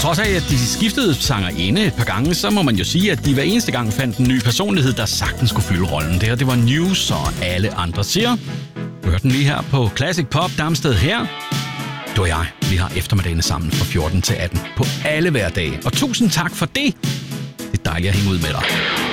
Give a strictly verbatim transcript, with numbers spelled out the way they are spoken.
trods af, at de skiftede sangerinde et par gange, så må man jo sige, at de hver eneste gang fandt en ny personlighed, der sagtens skulle fylde rollen. Det her, det var News, og alle andre siger. Du hørte den lige her på Classic Pop Damsted her. Du og jeg, vi har eftermiddagene sammen fra fjorten til atten på alle hverdage. Og tusind tak for det. Det er dejligt at hænge ud med dig.